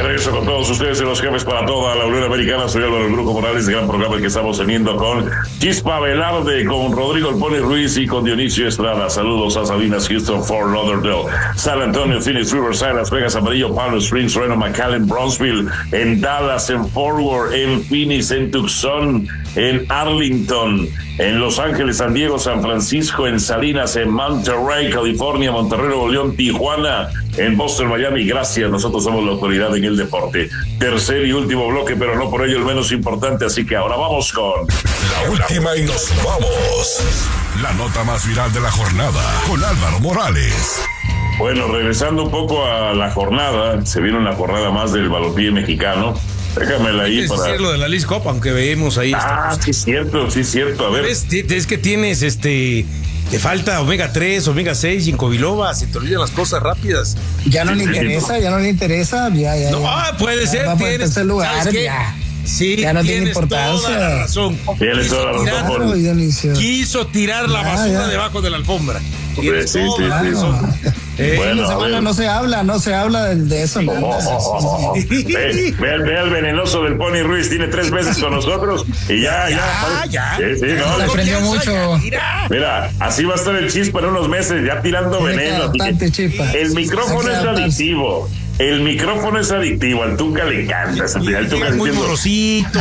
regreso con todos ustedes en Los Jefes para toda la Unión Americana. Soy Álvaro El Brujo Morales, gran programa que estamos teniendo con Chispa Velarde, con Rodrigo El Pony Ruiz y con Dionisio Estrada. Saludos a Salinas, Houston, Fort Lauderdale, San Antonio, Phoenix, Riverside, Las Vegas, Amarillo, Palm Springs, Reno, McAllen, Brownsville, en Dallas, en Fort Worth, en Phoenix, en Tucson, en Arlington, en Los Ángeles, San Diego, San Francisco, en Salinas, en Monterrey, California, Monterrey, Nuevo León, Tijuana, en Boston, Miami. Gracias, nosotros somos la autoridad en el deporte. Tercer y último bloque, pero no por ello el menos importante, así que ahora vamos con la última y nos vamos. La nota más viral de la jornada con Álvaro Morales. Bueno, regresando un poco a la jornada, se viene una jornada más del balompié mexicano. Déjamela ahí para decirlo de la Leagues Cup, aunque vemos ahí. Sí, es cierto. A ver. Es que tienes te falta omega 3, omega 6, ginkgo biloba, se te olvidan las cosas rápidas. Ya no le interesa. Ya. No, puede ser, tienes lugar, ¿sabes qué? ya. Sí, ya no tiene Toda importancia. la razón. Tienes toda la razón. Quiso tirar la basura debajo de la alfombra. Tienes toda la razón. Bueno, semana no se habla de eso. Ve al venenoso del Pony Ruiz, tiene 3 veces con nosotros y ya. Sí, no, aprendió mucho. Mira, así va a estar el Chispa en unos meses, ya tirando veneno. El micrófono es adictivo. Al Tuca le encanta. Al Tuca muy morosito,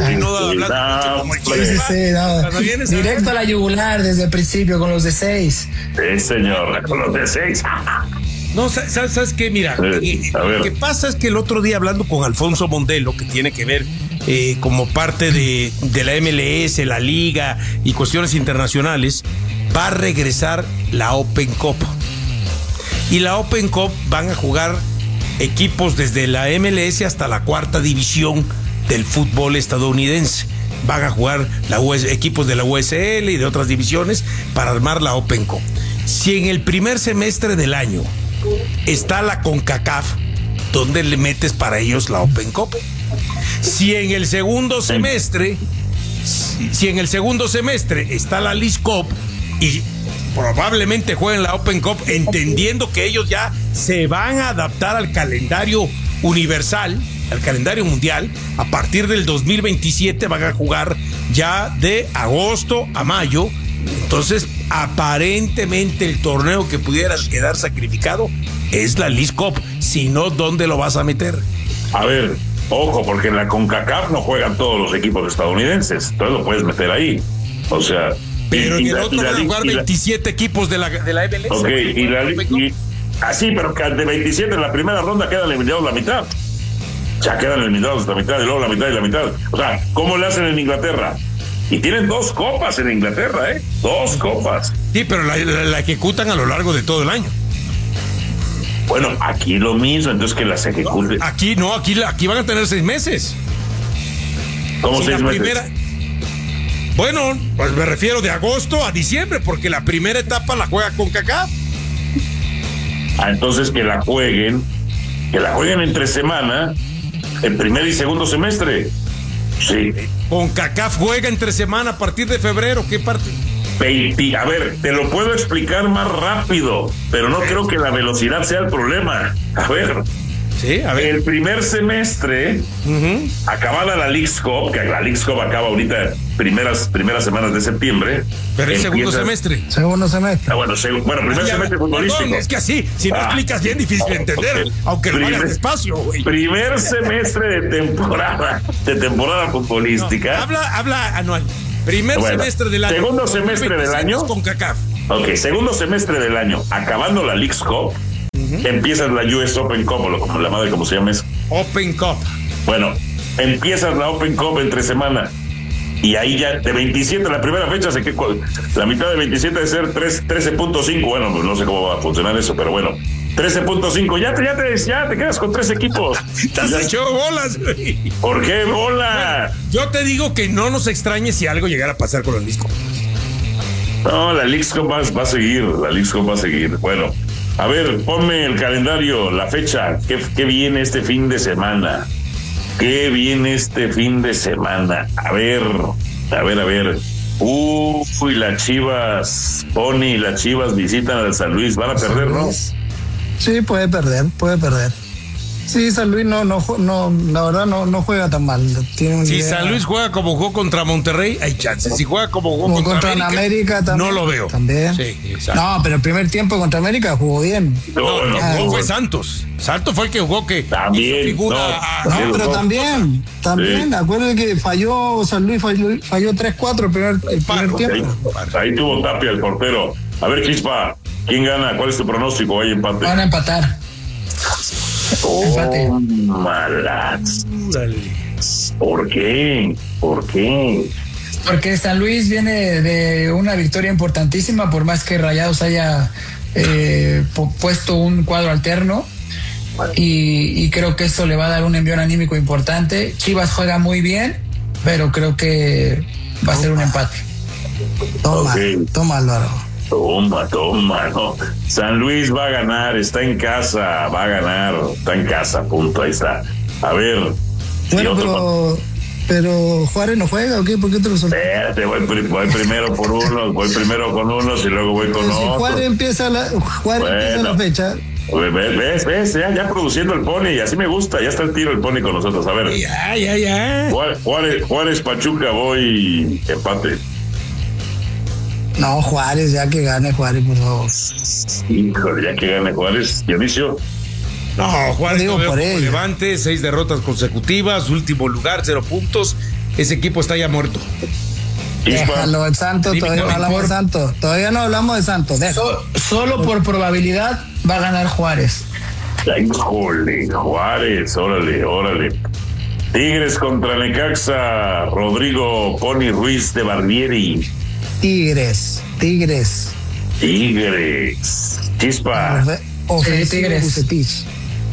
directo a la yugular desde el principio con los de 6. Sí, señor, con los de 6. No, ¿sabes qué? Mira, lo que pasa es que el otro día hablando con Alfonso Mondelo, que tiene que ver como parte de la MLS, la Liga y cuestiones internacionales, va a regresar la Open Cup. Y la Open Cup van a jugar equipos desde la MLS hasta la 4ª división del fútbol estadounidense. Van a jugar equipos de la USL y de otras divisiones para armar la Open Cup. Si en el primer semestre del año está la CONCACAF, ¿dónde le metes para ellos la Open Cup? Si en el segundo semestre está la Leagues Cup y probablemente jueguen la Open Cup, entendiendo que ellos ya se van a adaptar al calendario universal, al calendario mundial. A partir del 2027 van a jugar ya de agosto a mayo. Entonces, aparentemente el torneo que pudiera quedar sacrificado es la Leagues Cup. Si no, ¿dónde lo vas a meter? A ver, ojo, porque en la CONCACAF no juegan todos los equipos estadounidenses. Entonces lo puedes meter ahí. O sea... Pero en el otro van a jugar 27 equipos de la MLS. Ok, sí, pero de 27 en la primera ronda quedan eliminados la mitad. Ya quedan eliminados la mitad, y luego la mitad y la mitad. O sea, ¿cómo le hacen en Inglaterra? Y tienen 2 copas en Inglaterra, 2 copas. Sí, pero la ejecutan a lo largo de todo el año. Bueno, aquí lo mismo, entonces que las ejecuten. Aquí van a tener 6 meses. ¿Cómo 6 meses? Bueno, pues me refiero de agosto a diciembre, porque la primera etapa la juega CONCACAF. Entonces que la jueguen entre semana, el primer y segundo semestre. Sí. CONCACAF juega entre semana a partir de febrero, ¿qué parte? A ver, te lo puedo explicar más rápido, pero no creo que la velocidad sea el problema. A ver. Sí, a ver. El primer semestre, acabada la Leagues Cup, que la Leagues Cup acaba ahorita primeras semanas de septiembre. Pero el segundo semestre. Segundo semestre. Primer semestre futbolístico. Perdón, es que así, si no explicas bien, difícil de entender, aunque lo hagas despacio, güey. Primer semestre de temporada futbolística. Habla anual. Primer semestre del año. Segundo semestre del año. CONCACAF. Ok, segundo semestre del año, acabando la Leagues Cup, empiezas la US Open Cup, o como la madre, como se llama eso. Open Cup. Bueno, empiezas la Open Cup entre semana. Y ahí ya, de 27, la primera fecha, la mitad de 27 debe ser 13.5. Bueno, pues no sé cómo va a funcionar eso, pero bueno. 13.5, ya te quedas con 3 equipos. Te has hecho bolas, güey. ¿Por qué bolas? Bueno, yo te digo que no nos extrañe si algo llegara a pasar con el disco. No, la Leagues Cup va a seguir. Bueno, a ver, ponme el calendario, la fecha. ¿Qué viene este fin de semana? A ver. Uy, las Chivas, Pony, las Chivas visitan al San Luis. Van a perder, ¿no? Sí, puede perder. Sí, San Luis no, la verdad no juega tan mal. Si San Luis juega como jugó contra Monterrey, hay chances. Si juega como jugó contra América también, no lo veo. También. Sí, exacto. No, pero el primer tiempo contra América jugó bien. No, fue Santos. Santos fue el que jugó que también. Figura pero también. Sí. Acuérdense que falló San Luis, falló 3-4 el primer tiempo. Ahí tuvo Tapia el portero. A ver, Chispa, ¿quién gana? ¿Cuál es tu pronóstico? ¿Hay empate? Van a empatar. Empate. Malas. ¿Por qué? Porque San Luis viene de una victoria importantísima, por más que Rayados haya puesto un cuadro alterno, y creo que esto le va a dar un envión anímico importante. Chivas juega muy bien, pero creo que va a ser un empate. Toma Álvaro. Toma, no. San Luis va a ganar, está en casa, punto, ahí está. A ver. Bueno, pero Juárez no juega, ¿o qué? ¿Por qué te lo soltás? Espérate, voy primero por unos, voy primero con unos y luego voy con otros. Si Juárez empieza la fecha. ¿Ves? Ya produciendo el Pony, y así me gusta, ya está el tiro el Pony con nosotros. A ver. Ya. Juárez Pachuca, voy empate. No, Juárez, ya que gane Juárez, por favor. Híjole, ya que gane Juárez. Dionisio. No, Juárez no veo como Levante, 6 derrotas consecutivas, último lugar, 0 puntos. Ese equipo está ya muerto. Déjalo, el Santos, todavía no hablamos de Santos. Todavía no hablamos de Santos. Solo por probabilidad va a ganar Juárez. Híjole, Juárez, órale. Tigres contra Necaxa, Rodrigo Pony Ruiz de Barbieri. Tigres. Chispa. Tigres. Bucetich.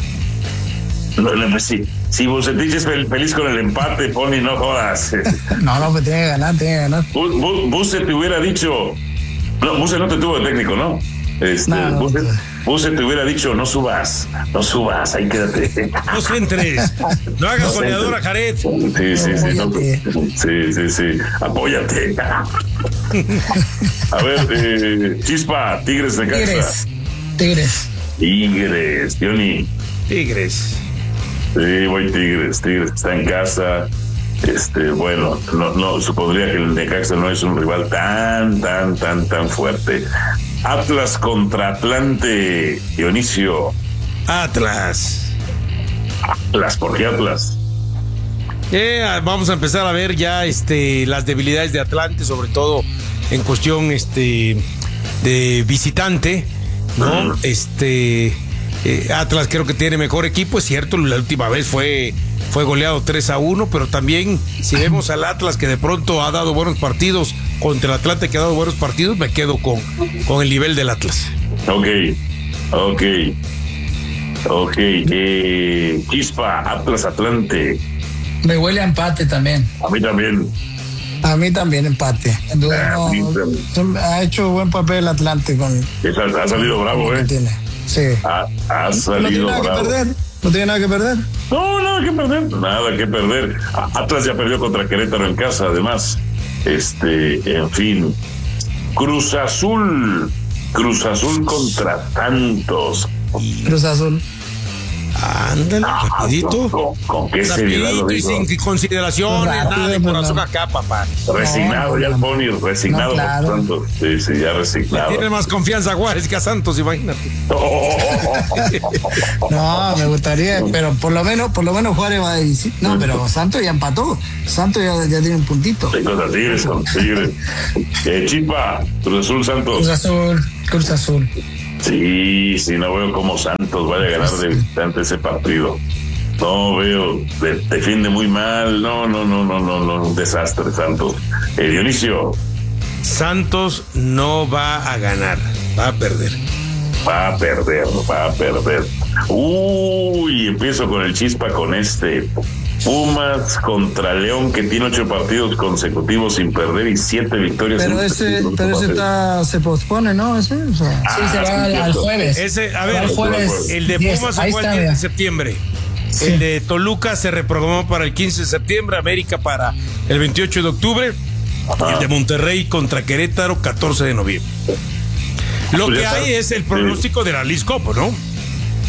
Si Bucetich es feliz con el empate, Pony, no jodas. No, pues tiene que ganar. Buce te hubiera dicho. No, Buce no te tuvo de técnico, ¿no? Buce te hubiera dicho, no subas, ahí quédate. No centres, no hagas goleador a Jared. Sí, apóyate. A ver, Chispa, Tigres de Necaxa. Tigres, Johnny. Tigres. Sí, voy Tigres está en casa. Bueno, no supondría que el Necaxa no es un rival tan fuerte. Atlas contra Atlante, Dionisio. Atlas, ¿por qué Atlas? Vamos a empezar a ver ya las debilidades de Atlante, sobre todo en cuestión de visitante, ¿no? Atlas creo que tiene mejor equipo, es cierto, la última vez fue goleado 3-1, pero también si vemos al Atlas que de pronto ha dado buenos partidos contra el Atlante que ha dado buenos partidos, me quedo con el nivel del Atlas. Ok. Chispa, Atlas Atlante. Me huele a empate también. A mí también empate. Ha hecho buen papel el Atlante ha salido bravo, Sí. Ha salido bravo. No tiene nada que perder. No, nada que perder. Atlas ya perdió contra Querétaro en casa, además. En fin. Cruz Azul contra Santos. Cruz Azul. Ándale, rapidito. ¿Con qué seriedad lo digo? Sin consideraciones, nada de corazón acá, papá. Resignado ya el Pony, resignado. Claro. Santos. Sí, ya resignado. Tiene más confianza a Juárez que a Santos, imagínate. No, me gustaría, pero por lo menos Juárez va a decir. No, pero Santos ya empató. Santos ya tiene un puntito. Tigres. Chispa, Cruz Azul, Santos. Cruz Azul. Sí, no veo cómo Santos vaya a ganar de visitante ese partido. No veo, defiende muy mal. No, un desastre Santos. Dionisio. Santos no va a ganar, va a perder. Va a perder. Uy, empiezo con el Chispa con Pumas contra León, que tiene 8 partidos consecutivos sin perder y 7 victorias. Pero ese se pospone, ¿no? Sí, se va al jueves. El jueves. El de Pumas se fue el 10 de septiembre. Sí. El de Toluca se reprogramó para el 15 de septiembre, América para el 28 de octubre. El de Monterrey contra Querétaro, 14 de noviembre. Lo que hay es el pronóstico de la Leagues Cup, ¿no?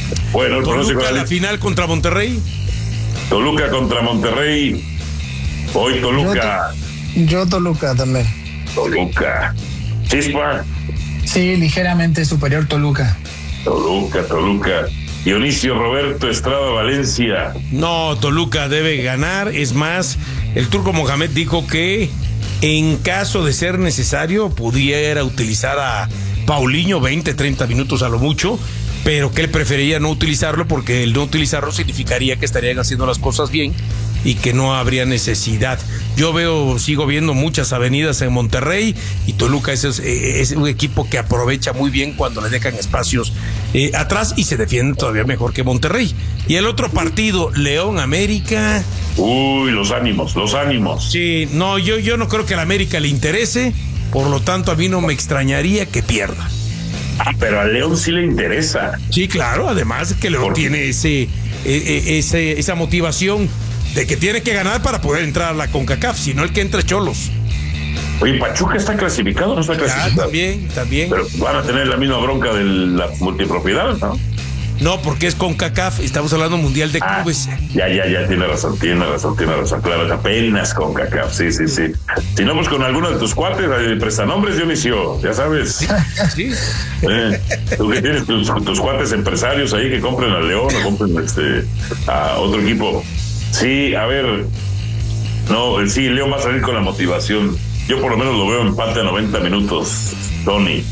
Bueno, el Toluca la final contra Monterrey. Toluca contra Monterrey. Hoy Toluca. Yo Toluca también. Toluca. Chispa. Sí, ligeramente superior Toluca. Toluca. Dionisio Roberto Estrada Valencia. No, Toluca debe ganar. Es más, el Turco Mohamed dijo que en caso de ser necesario pudiera utilizar a Paulinho 20, 30 minutos a lo mucho, pero que él preferiría no utilizarlo porque el no utilizarlo significaría que estarían haciendo las cosas bien y que no habría necesidad. Yo sigo viendo muchas avenidas en Monterrey y Toluca es un equipo que aprovecha muy bien cuando le dejan espacios atrás y se defiende todavía mejor que Monterrey. Y el otro partido, León América. Uy, los ánimos. Sí, no, yo no creo que a la América le interese, por lo tanto a mí no me extrañaría que pierda. Pero a León sí le interesa. Sí, claro, además que León tiene esa motivación de que tiene que ganar para poder entrar a la CONCACAF, si no el que entre Cholos. Oye, ¿Pachuca está clasificado o no está clasificado? También. Pero van a tener la misma bronca de la multipropiedad, ¿no? No, porque es CONCACAF, estamos hablando mundial de clubes. Ya, tiene razón, claro, apenas CONCACAF, sí. Si no, pues con alguno de tus cuates, prestanombres, Dionisio, ya sabes. Sí. Tú que tienes tus cuates empresarios ahí que compren al León o compren a otro equipo. Sí, a ver, no, sí, León va a salir con la motivación. Yo por lo menos lo veo empate a 90 minutos, Tony.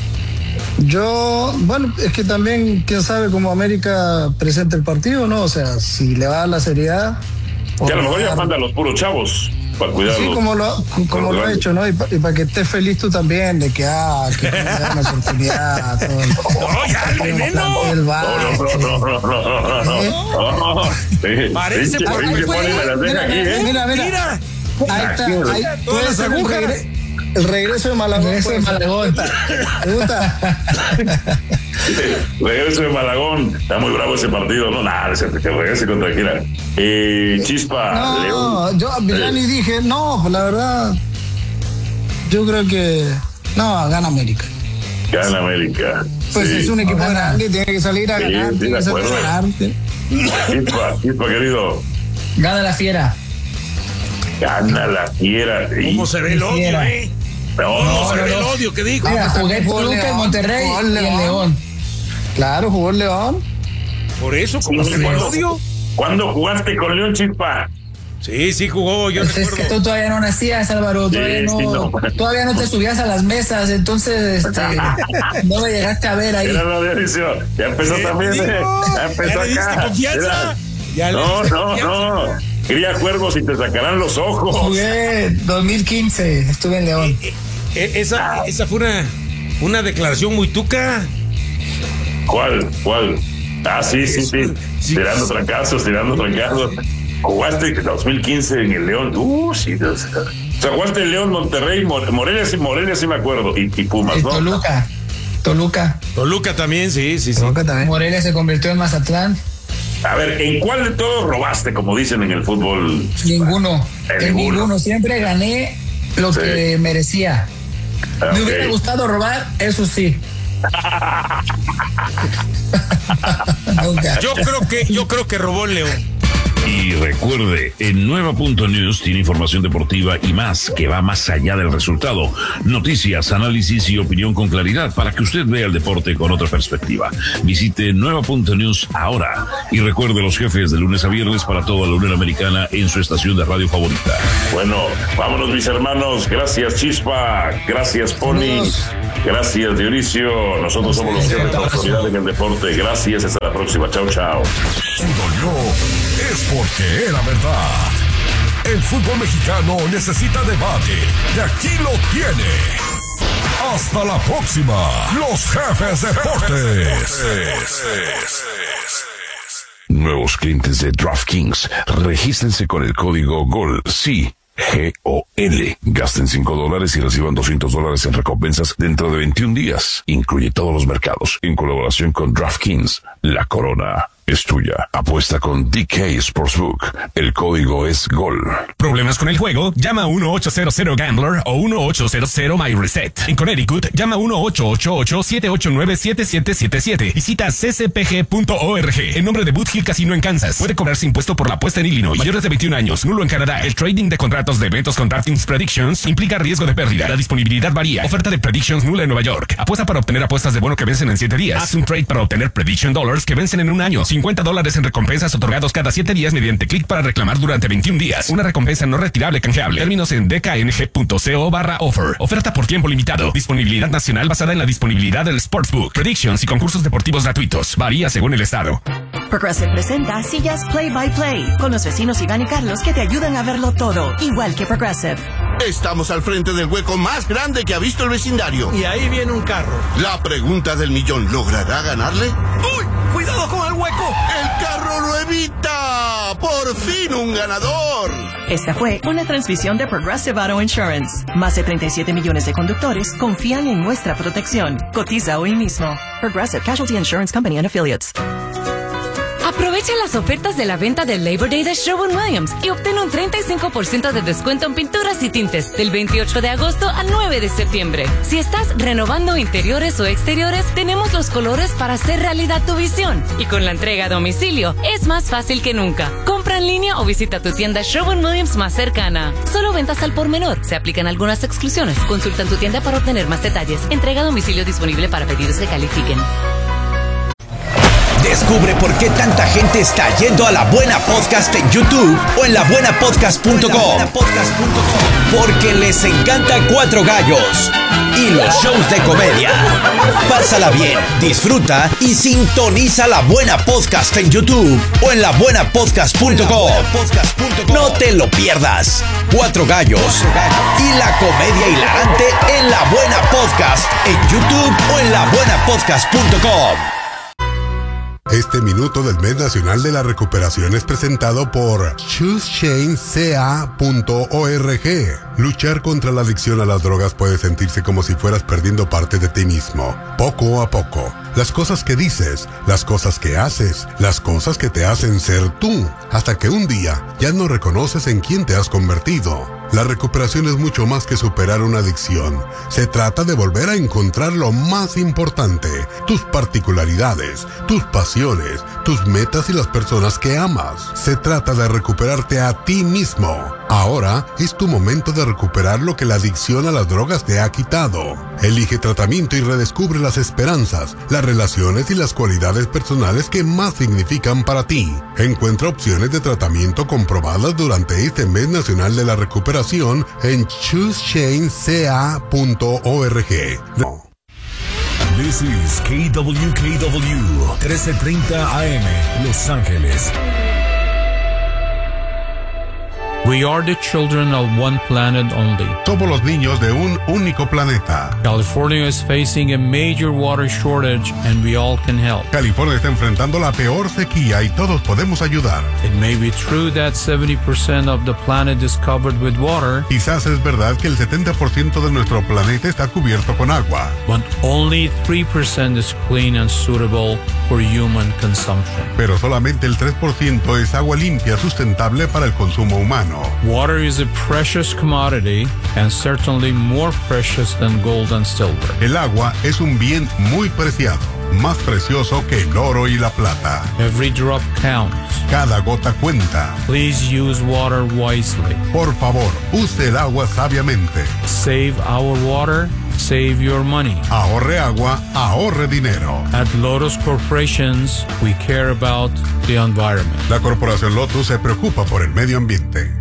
Bueno, es que también, quién sabe cómo América presenta el partido, ¿no? O sea, si le va a dar la seriedad. Que a lo mejor ya manda a los puros chavos para cuidarlos. Sí, como lo ha hecho, ¿no? Y para que estés feliz tú también de que le da una oportunidad. Todo. No, ya, el veneno. No. Parece por Mira. Ahí está. Puede ser el regreso de Malagón. ¿Te gusta? Regreso de Malagón. Está muy bravo ese partido. No, nada, que regrese contra quiera. Chispa. No, León. yo ya ni dije, no, pues la verdad, yo creo que gana América. Gana América. Pues sí. Es un equipo grande, tiene que salir a ganar. Sí, tiene que salir a ganar. Chispa, querido. Gana la Fiera. ¿Cómo se ve el odio, No, se ve el odio que dijo. Mira, jugué Toluca en Monterrey y en León. Claro, jugó el León. Por eso, ¿cómo se ve el odio? ¿Cuándo jugaste con León, Chispa? Sí jugó, yo pues recuerdo. Es que tú todavía no nacías, Álvaro, todavía no te subías a las mesas, entonces no me llegaste a ver ahí. Ya empezó también, ya empezó acá. Confianza? No. Cría cuervos y te sacarán los ojos. Jugué 2015, estuve en León. Esa fue una declaración muy tuca. ¿Cuál? Sí. Tirando trancazos. Jugaste en 2015 en el León. Sí. O sea, jugaste en León, Monterrey, Morelia sí me acuerdo. Y Pumas, ¿no? Toluca también, sí. Toluca también. Morelia se convirtió en Mazatlán. A ver, ¿en cuál de todos robaste, como dicen en el fútbol? Ninguno. En ninguno. Siempre gané lo que merecía. Me hubiera gustado robar, eso sí. Yo creo que robó el León. Y recuerde, en Nueva.News tiene información deportiva y más que va más allá del resultado. Noticias, análisis y opinión con claridad para que usted vea el deporte con otra perspectiva. Visite Nueva.News ahora y recuerde los jefes de lunes a viernes para toda la Unión Americana en su estación de radio favorita. Bueno, vámonos mis hermanos. Gracias Chispa, gracias Pony, gracias Dionisio. Nosotros somos los jefes de la autoridad en el deporte. Gracias, hasta la próxima. Chao. Es porque era verdad. El fútbol mexicano necesita debate y aquí lo tiene. Hasta la próxima. Los jefes deportes. Nuevos clientes de DraftKings, regístrense con el código GOL. Sí. GOL. Gasten $5 y reciban $200 en recompensas dentro de 21 días. Incluye todos los mercados en colaboración con DraftKings, La Corona. es tuya. Apuesta con DK Sportsbook. El código es GOL. ¿Problemas con el juego? Llama 1-800-GAMBLER o 1-800-MyReset. En Connecticut, llama 1-888-789-7777. Visita ccpg.org. En nombre de Boot Hill Casino en Kansas. Puede cobrarse impuesto por la apuesta en Illinois. Mayores de 21 años. Nulo en Canadá. El trading de contratos de eventos con DraftKings Predictions implica riesgo de pérdida. La disponibilidad varía. Oferta de Predictions nula en Nueva York. Apuesta para obtener apuestas de bono que vencen en 7 días. Haz un trade para obtener Prediction Dollars que vencen en un año. $50 en recompensas otorgados cada 7 días mediante clic para reclamar durante 21 días. Una recompensa no retirable canjeable. Términos en dkng.co/offer. Oferta por tiempo limitado. Disponibilidad nacional basada en la disponibilidad del Sportsbook. Predictions y concursos deportivos gratuitos. Varía según el estado. Progressive presenta sillas Play by Play con los vecinos Iván y Carlos que te ayudan a verlo todo, igual que Progressive. Estamos al frente del hueco más grande que ha visto el vecindario. Y ahí viene un carro. La pregunta del millón, ¿logrará ganarle? ¡Uy! ¡Cuidado con el hueco! ¡El carro lo evita! ¡Por fin un ganador! Esta fue una transmisión de Progressive Auto Insurance. Más de 37 millones de conductores confían en nuestra protección. Cotiza hoy mismo. Progressive Casualty Insurance Company and Affiliates. Aprovecha las ofertas de la venta del Labor Day de Sherwin-Williams y obtén un 35% de descuento en pinturas y tintes del 28 de agosto al 9 de septiembre. Si estás renovando interiores o exteriores, tenemos los colores para hacer realidad tu visión. Y con la entrega a domicilio, es más fácil que nunca. Compra en línea o visita tu tienda Sherwin-Williams más cercana. Solo ventas al por menor. Se aplican algunas exclusiones. Consulta en tu tienda para obtener más detalles. Entrega a domicilio disponible para pedidos que califiquen. Descubre por qué tanta gente está yendo a La Buena Podcast en YouTube o en labuenapodcast.com. Porque les encanta Cuatro Gallos y los shows de comedia. Pásala bien, disfruta y sintoniza La Buena Podcast en YouTube o en labuenapodcast.com. No te lo pierdas. Cuatro Gallos y la comedia hilarante en La Buena Podcast en YouTube o en labuenapodcast.com. Este minuto del Mes Nacional de la Recuperación es presentado por ChooseChainCA.org. Luchar contra la adicción a las drogas puede sentirse como si fueras perdiendo parte de ti mismo, poco a poco. Las cosas que dices, las cosas que haces, las cosas que te hacen ser tú, hasta que un día ya no reconoces en quién te has convertido. La recuperación es mucho más que superar una adicción. Se trata de volver a encontrar lo más importante, tus particularidades, tus pasiones, tus metas y las personas que amas. Se trata de recuperarte a ti mismo. Ahora es tu momento de recuperar lo que la adicción a las drogas te ha quitado. Elige tratamiento y redescubre las esperanzas, las relaciones y las cualidades personales que más significan para ti. Encuentra opciones de tratamiento comprobadas durante este Mes Nacional de la Recuperación en ChooseChainCA.org. This is KWKW 1330 AM, Los Ángeles. We are the children of one planet only. Somos los niños de un único planeta. California is facing a major water shortage and we all can help. California está enfrentando la peor sequía y todos podemos ayudar. It may be true that 70% of the planet is covered with water. Quizás es verdad que el 70% de nuestro planeta está cubierto con agua. But only 3% is clean and suitable for human consumption. Pero solamente el 3% es agua limpia sustentable para el consumo humano. Water is a precious commodity and certainly more precious than gold and silver. El agua es un bien muy preciado, más precioso que el oro y la plata. Every drop counts. Cada gota cuenta. Please use water wisely. Por favor, use el agua sabiamente. Save our water. Save your money. Ahorre agua, ahorre dinero. At Lotus Corporations, we care about the environment. La corporación Lotus se preocupa por el medio ambiente.